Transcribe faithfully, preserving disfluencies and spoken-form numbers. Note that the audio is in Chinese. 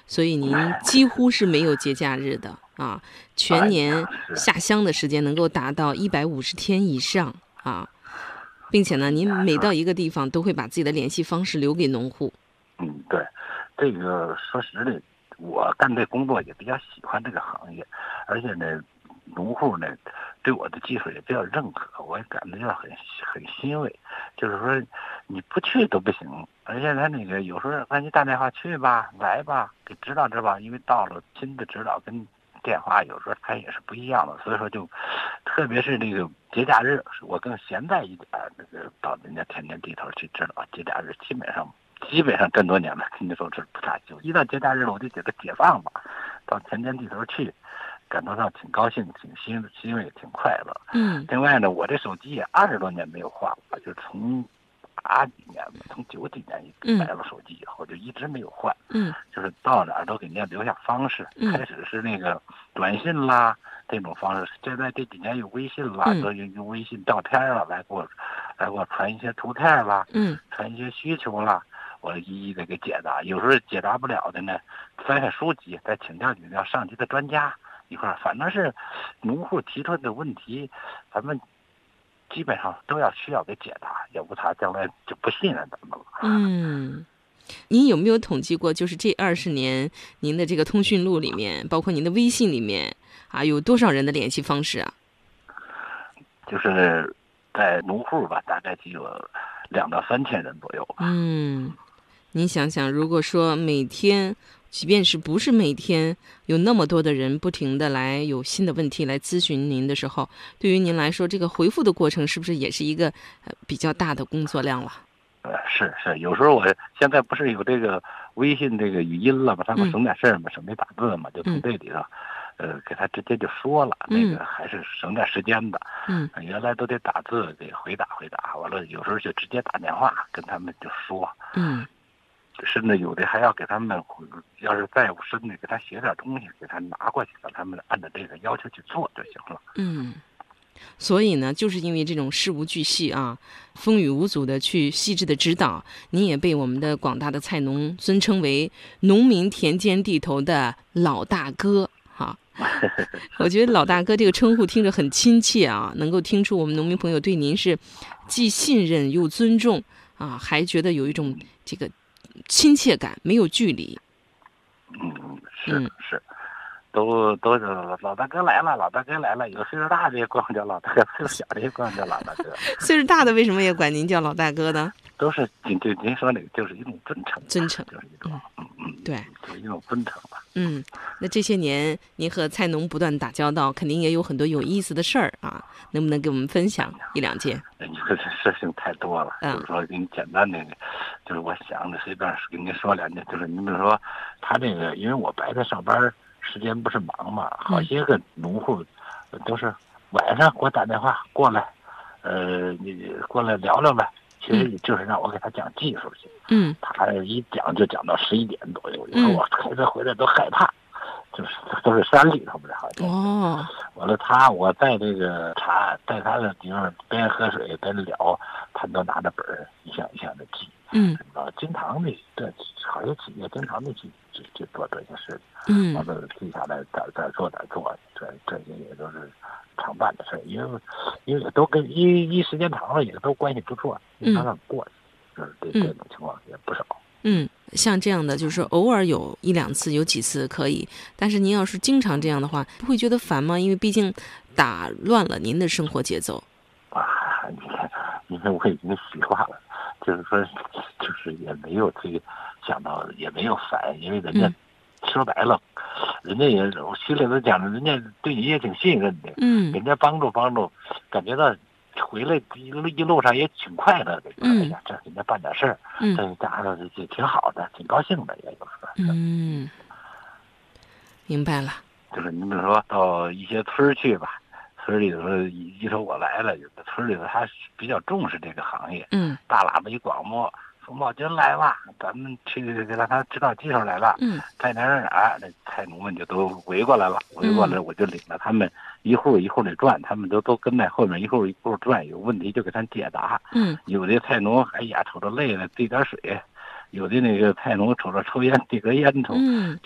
所以您几乎是没有节假日的啊，全年下乡的时间能够达到一百五十天以上啊，并且呢，您每到一个地方都会把自己的联系方式留给农户。 嗯，对，这个说实的，我干这工作也比较喜欢这个行业，而且呢，农户呢对我的技术也比较认可，我也感觉到很很欣慰。就是说，你不去都不行，而且他那个有时候让你打电话去吧，来吧，给指导指导，因为到了亲自指导跟电话有时候它也是不一样的，所以说就，特别是这个节假日，我更闲在一点，那个到人家田间地头去指导，节假日基本上。基本上这么多年了，跟你说这不大休。一到节假日了，我就觉得解放吧，到田间地头去，感到上挺高兴、挺欣欣慰、挺快乐。 嗯。 另外呢，我这手机也二十多年没有换了，就从八几年吧，从九几年买了手机以后，就一直没有换。 嗯。 就是到哪儿都给人家留下方式。 嗯。 开始是那个短信啦这种方式，现在这几年有微信啦， 嗯、 都用用微信照片了来给我来给我传一些图片啦， 嗯， 传一些需求啦。我一一的给解答，有时候解答不了的呢，翻翻书籍，再请教请教上级的专家一块儿，反正是农户提出的问题，咱们基本上都要需要给解答，要不他将来就不信任咱们了。 嗯，您有没有统计过，就是这二十年您的这个通讯录里面，包括您的微信里面啊，有多少人的联系方式啊？ 就是在农户吧，大概就有两到三千人左右吧。 嗯。您想想，如果说每天，即便是不是每天有那么多的人不停的来有新的问题来咨询您的时候，对于您来说，这个回复的过程是不是也是一个呃比较大的工作量了？ 呃，是是，有时候我现在不是有这个微信这个语音了吗？他们省点事儿嘛，省没打字嘛，就从这里头，呃，给他直接就说了，那个还是省点时间的。 嗯， 原来都得打字给回答回答，完了有时候就直接打电话跟他们就说。 嗯。 甚至有的还要给他们，要是再有深的，给他写点东西，给他拿过去，让他们按照这个要求去做就行了。 嗯，所以呢，就是因为这种事无巨细啊，风雨无阻的去细致的指导，您也被我们的广大的菜农尊称为农民田间地头的老大哥哈。我觉得老大哥这个称呼听着很亲切啊，能够听出我们农民朋友对您是既信任又尊重啊，还觉得有一种这个亲切感，没有距离。 嗯，是是，都都是老大哥来了，老大哥来了。有岁数大的也管我叫老大哥，岁数小的也管我叫老大哥。 岁数大的为什么也管您叫老大哥呢？ 都是您就您说那个，就是一种尊称， 尊称就是一种，嗯嗯， 对， 就是一种尊称吧。 嗯，那这些年您和菜农不断打交道，肯定也有很多有意思的事儿啊，能不能给我们分享一两件？ 你这事情太多了， 嗯、 就是说给你简单的，就是我想的随便跟您说两件，就是你比如说，他这个，因为我白天上班时间不是忙嘛，好些个农户都是晚上给我打电话过来，呃，你过来聊聊呗。其实就是让我给他讲技术去， 嗯， 他一讲就讲到十一点左右，有时候我开车回来都害怕，就是都是山里头不是好像。 哦， 完了他我在这个茶在他的地方边喝水边聊，他都拿着本儿一项一项的记， 嗯， 啊，经常的这好些企业经常的去去去做这些事情， 嗯， 完了记下来再再做再做，这这些也都是常办的事，因为因为都跟一一时间长了也都关系不错，经常让过去，就是这这种情况也不少。 嗯，像这样的就是偶尔有一两次有几次可以，但是您要是经常这样的话，不会觉得烦吗？因为毕竟打乱了您的生活节奏。 啊，你看，因为我已经习惯了，就是说，就是也没有这个想到，也没有烦，因为人家。嗯说白了，人家也我心里头讲着，人家对你也挺信任的， 嗯， 人家帮助帮助，感觉到回来一路一路上也挺快乐的，嗯、哎呀，这人家办点事儿， 嗯， 这家伙也挺好的，挺高兴的，也有时候。 嗯，明白了。 就是你比如说到一些村去吧，村里头一说我来了，有的村里头他比较重视这个行业， 嗯， 大喇叭一广播。说茂军来了，咱们去让他指导技术来了。 嗯， 在哪儿哪儿，那菜农们就都围过来了，围过来我就领着他们一户一户的转，他们都都跟在后面一户一户转，有问题就给他解答。 嗯， 有的菜农哎呀瞅着累了递点水，有的那个菜农瞅着抽烟递根烟头。 嗯。